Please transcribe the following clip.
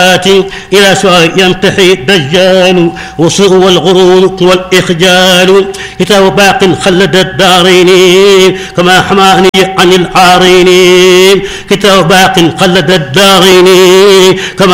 إلى سواء ينتحي الدجال وسوء والغرور والإخجال. كتاب باق خلد الدارين كما حماني عن العارين. كتاب باق خلد الدارين كما